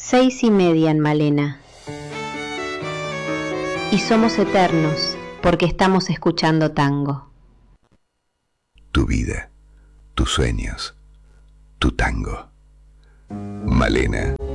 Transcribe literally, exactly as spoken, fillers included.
Seis y media en Malena. Y somos eternos porque estamos escuchando tango. Tu vida, tus sueños, tu tango. Malena.